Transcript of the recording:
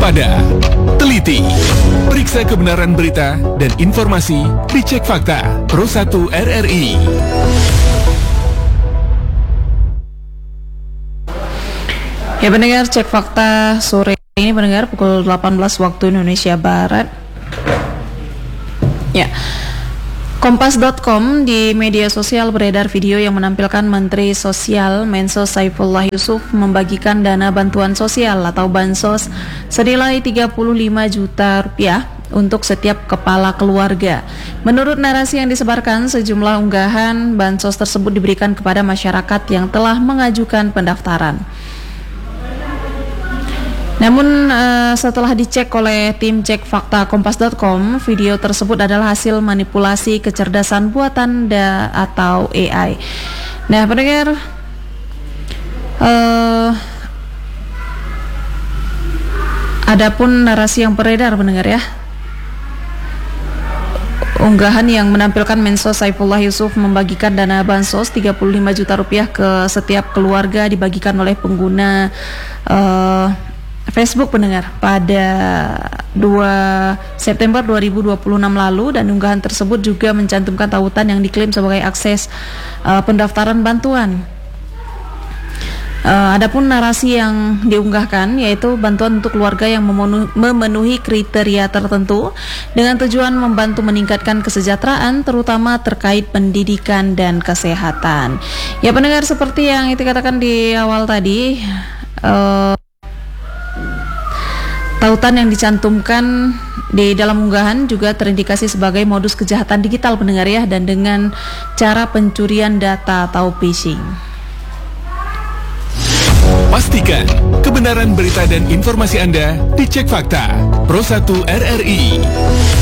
waspada, teliti, periksa kebenaran berita dan informasi, dicek fakta. Pro 1 RRI. Ya pendengar, cek fakta sore ini pendengar pukul 18 waktu Indonesia Barat. Ya. Kompas.com di media sosial beredar video yang menampilkan Menteri Sosial Mensos Saifullah Yusuf membagikan dana bantuan sosial atau bansos senilai 35 juta rupiah untuk setiap kepala keluarga. Menurut narasi yang disebarkan, sejumlah unggahan bansos tersebut diberikan kepada masyarakat yang telah mengajukan pendaftaran. Namun setelah dicek oleh tim cek fakta Kompas.com, video tersebut adalah hasil manipulasi kecerdasan buatan atau AI. Nah pendengar, adapun narasi yang beredar pendengar ya, unggahan yang menampilkan Mensos Saifullah Yusuf membagikan dana bansos 35 juta rupiah ke setiap keluarga dibagikan oleh pengguna Facebook pendengar pada 2 September 2026 lalu, dan unggahan tersebut juga mencantumkan tautan yang diklaim sebagai akses pendaftaran bantuan. Adapun narasi yang diunggahkan yaitu bantuan untuk keluarga yang memenuhi kriteria tertentu dengan tujuan membantu meningkatkan kesejahteraan terutama terkait pendidikan dan kesehatan. Ya pendengar, seperti yang itu katakan di awal tadi, tautan yang dicantumkan di dalam unggahan juga terindikasi sebagai modus kejahatan digital pendengar ya, dan dengan cara pencurian data atau phishing. Pastikan kebenaran berita dan informasi Anda dicek fakta. Pro 1 RRI.